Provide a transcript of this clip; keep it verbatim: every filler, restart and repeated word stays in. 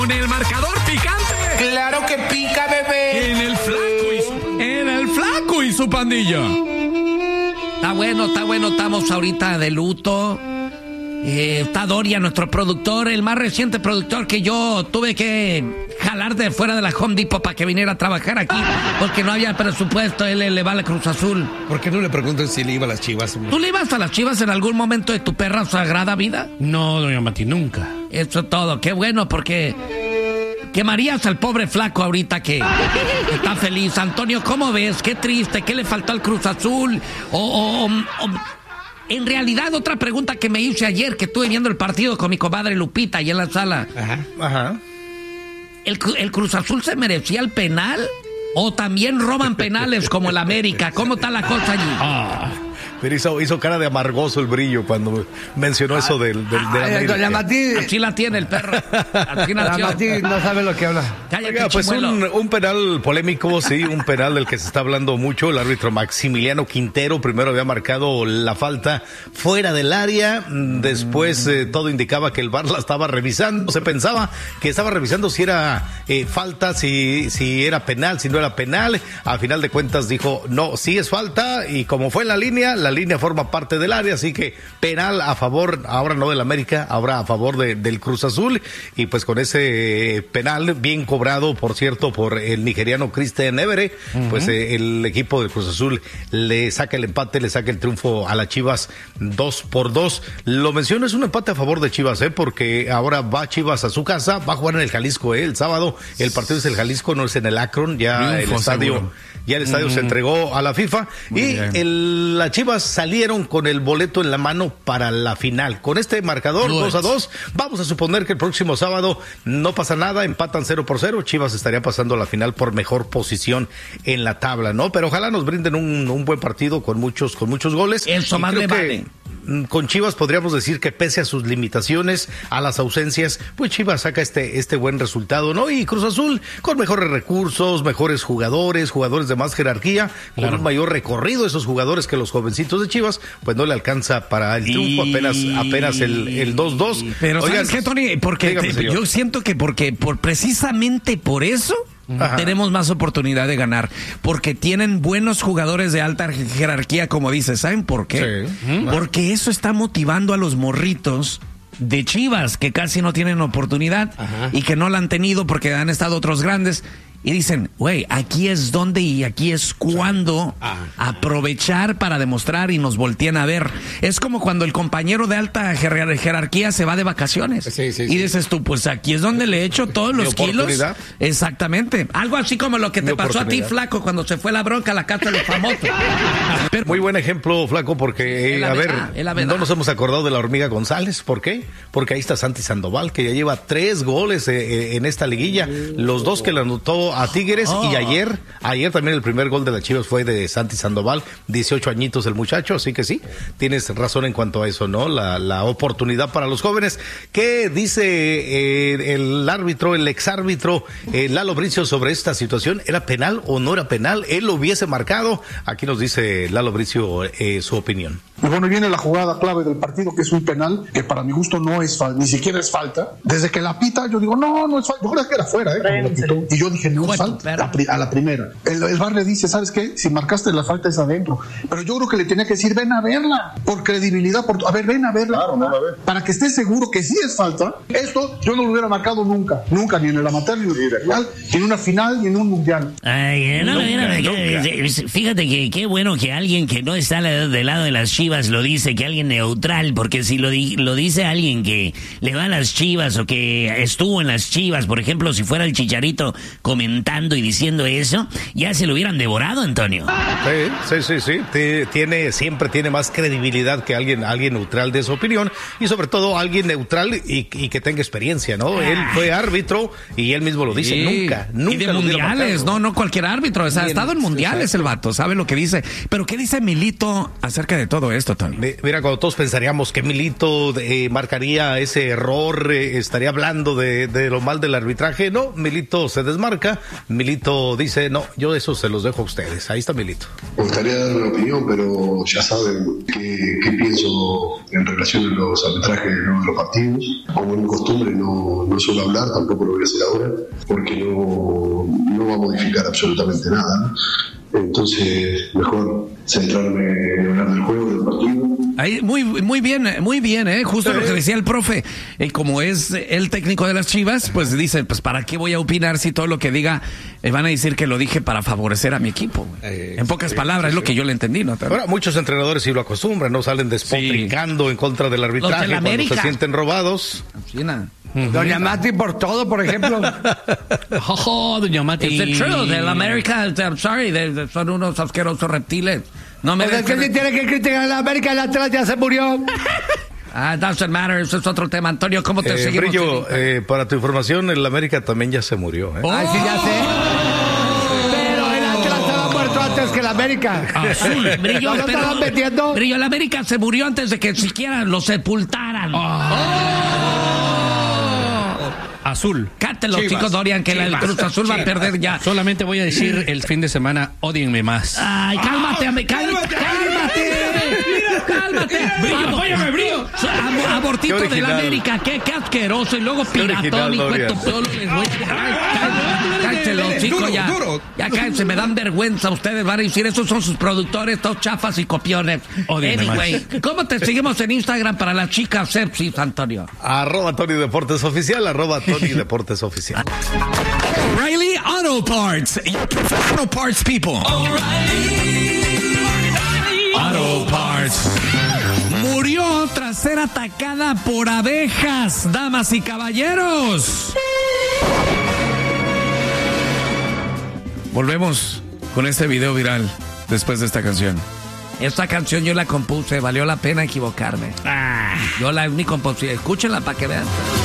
Con el marcador picante. ¡Claro que pica, bebé! En el flaco y su, en el flaco y su pandilla. Está bueno, está bueno, estamos ahorita de luto. Eh, está Doria, nuestro productor, el más reciente productor que yo tuve que jalar de fuera de la Home Depot para que viniera a trabajar aquí, porque no había presupuesto. Él le va a la Cruz Azul. ¿Por qué no le preguntan si le iba a las Chivas? ¿Tú le ibas a las Chivas en algún momento de tu perra sagrada vida? No, doña Mati, nunca. Eso es todo, qué bueno, porque quemarías al pobre flaco ahorita que está feliz. Antonio, ¿cómo ves? Qué triste, ¿qué le faltó al Cruz Azul? O... o, o, o en realidad, otra pregunta que me hice ayer, que estuve viendo el partido con mi comadre Lupita ahí en la sala. Ajá, ajá. ¿El, el Cruz Azul se merecía el penal? ¿O también roban penales como el América? ¿Cómo está la cosa allí? Ah, pero hizo, hizo cara de amargoso el Brillo cuando mencionó ah, eso del, del, del ay, América. Doña Mati, así la tiene el perro. Así Doña Mati no sabe lo que habla. Cállate, Oiga, pues un, un penal polémico, sí, un penal del que se está hablando mucho. El árbitro Maximiliano Quintero primero había marcado la falta fuera del área. Después eh, todo indicaba que el V A R la estaba revisando. Se pensaba que estaba revisando si era eh, falta, si, si era penal, si no era penal. A final de cuentas dijo, no, sí es falta. Y como fue en la línea, la línea forma parte del área, así que penal a favor, ahora no del América, ahora a favor de, del Cruz Azul. Y pues con ese penal bien cobrado, por cierto, por el nigeriano Christian Evere, uh-huh. pues eh, el equipo del Cruz Azul le saca el empate, le saca el triunfo a las Chivas dos por dos. Lo menciono, es un empate a favor de Chivas, eh, porque ahora va Chivas a su casa, va a jugar en el Jalisco, eh, el sábado. El partido es el Jalisco, no es en el Akron, ya triunfo, el estadio... Seguro. Ya el estadio mm. se entregó a la FIFA. Muy y el, las Chivas salieron con el boleto en la mano para la final. Con este marcador dos a dos, vamos a suponer que el próximo sábado no pasa nada, empatan cero por cero. Chivas estaría pasando a la final por mejor posición en la tabla, ¿no? Pero ojalá nos brinden un, un buen partido con muchos, con muchos goles. Eso más le vale. Con Chivas podríamos decir que pese a sus limitaciones, a las ausencias, pues Chivas saca este, este buen resultado, ¿no? Y Cruz Azul con mejores recursos, mejores jugadores, jugadores de más jerarquía, claro. Con un mayor recorrido, esos jugadores que los jovencitos de Chivas, pues no le alcanza para el triunfo, apenas, apenas el, el dos dos. Pero oigan, ¿sabes qué, Tony? Porque dígame, te, yo siento que porque por precisamente por eso Ajá. tenemos más oportunidad de ganar, porque tienen buenos jugadores de alta jerarquía, como dices. ¿Saben por qué? Sí. Porque eso está motivando a los morritos de Chivas, que casi no tienen oportunidad. Ajá. Y que no la han tenido porque han estado otros grandes. Y dicen, güey, aquí es donde y aquí es cuando ah, aprovechar para demostrar y nos voltean a ver. Es como cuando el compañero de alta jer- jerarquía se va de vacaciones. Sí, sí, y dices tú, pues aquí es donde le echo todos los kilos. Exactamente. Algo así como lo que te pasó a ti, Flaco, cuando se fue la bronca a la casa de los famosos. Pero, muy buen ejemplo, Flaco, porque, eh, a ver, no nos hemos acordado de la Hormiga González. ¿Por qué? Porque ahí está Santi Sandoval, que ya lleva tres goles eh, en esta liguilla. Los dos que le anotó a Tigres oh. y ayer, ayer también el primer gol de las Chivas fue de Santi Sandoval, dieciocho añitos el muchacho, así que sí, tienes razón en cuanto a eso, ¿no? La, la oportunidad para los jóvenes. ¿Qué dice eh, el árbitro, el exárbitro eh, Lalo Bricio sobre esta situación? ¿Era penal o no era penal? ¿Él lo hubiese marcado? Aquí nos dice Lalo Bricio eh, su opinión. Y bueno, viene la jugada clave del partido, que es un penal, que para mi gusto no es falta, ni siquiera es falta. Desde que la pita, yo digo, no, no es falta. Yo creo que era fuera, ¿eh? Y yo dije, no es falta. La, a la primera. El, el V A R le dice, ¿sabes qué? Si marcaste la falta es adentro. Pero yo creo que le tenía que decir, ven a verla. Por credibilidad, por a ver, ven a verla. Claro, no la ve. Para que estés seguro que sí es falta. Esto yo no lo hubiera marcado nunca. Nunca, ni en el amateur, ni en el mundial, ni en una final, ni en un mundial. Ay, no, nunca, no, nunca. Fíjate que qué bueno que alguien que no está del lado de las Chivas lo dice, que alguien neutral, porque si lo, di, lo dice alguien que le va a las Chivas o que estuvo en las Chivas, por ejemplo, si fuera el Chicharito comentando y diciendo eso, ya se lo hubieran devorado, Antonio. Sí, sí, sí, sí. Tiene, siempre tiene más credibilidad que alguien, alguien neutral de su opinión, y sobre todo alguien neutral y, y que tenga experiencia, ¿no? Ah. Él fue árbitro y él mismo lo dice, sí. nunca, nunca. Y de mundiales, no, no cualquier árbitro, o sea, ha estado en mundiales, exacto. El vato, sabe lo que dice. Pero ¿qué dice Milito acerca de todo esto, Tony? Mira, cuando todos pensaríamos que Milito eh, marcaría ese error, eh, estaría hablando de, de lo mal del arbitraje, no, Milito se desmarca Milito dice, no, yo eso se los dejo a ustedes. Ahí está Milito. Me gustaría dar una opinión, pero ya saben qué, qué pienso en relación a los arbitrajes de los partidos. Como es mi costumbre, no, no suelo hablar, tampoco lo voy a hacer ahora, porque no, no va a modificar absolutamente nada, ¿no? Entonces, mejor centrarme en hablar del juego, del partido. Ahí, muy, muy bien, muy bien, ¿eh? Justo lo que decía el profe. Eh, como es el técnico de las Chivas, pues dice, pues ¿para qué voy a opinar si todo lo que diga eh, van a decir que lo dije para favorecer a mi equipo? Eh, en pocas sí, palabras, sí, es lo que yo le entendí, ¿no? Ahora, muchos entrenadores sí lo acostumbran, ¿no? Salen despotricando sí. en contra del arbitraje de cuando se sienten robados. China. Doña Mati por todo, por ejemplo. Oh, Doña Mati. It's the truth. El América, I'm sorry, de, de, son unos asquerosos reptiles. No me dejan... que tiene que criticar a la América, el Atlas ya se murió. Ah, doesn't matter, eso es otro tema. Antonio, ¿cómo te eh, seguimos? Brillo, eh, para tu información, el América también ya se murió. ¿eh? Oh. Ay, sí, ya sé. Pero el Atlas estaba muerto antes que el América. Azul, Brillo, ¿no pero, estaban metiendo? Brillo, el América se murió antes de que siquiera lo sepultaran. Oh. Oh. Azul. Cántelo, chicos, Dorian, que la, el Cruz Azul Chivas. va a perder ya. Solamente voy a decir el fin de semana, odienme más. Ay, cálmate, ame, cálmate, cálmate. Cálmate. Brillo, apóyame, Brillo. Abortito de la América, qué, qué asqueroso. Y luego piratón y cuento solo les voy a... Cállate los chicos ya. Ya cállense, me dan vergüenza. Ustedes van a decir, esos son sus productores, todos chafas y copiones. Odienme anyway, más. ¿Cómo te seguimos en Instagram para las chicas sepsis, Antonio? Arroba Tony Deportes Oficial, arroba Tony Deportes Oficial. O'Reilly Auto Parts, your professional parts people. O'Reilly Auto Parts. Murió tras ser atacada por abejas, damas y caballeros. Volvemos con este video viral después de esta canción. Esta canción yo la compuse, valió la pena equivocarme. Ah, yo la mi composición, escúchenla para que vean.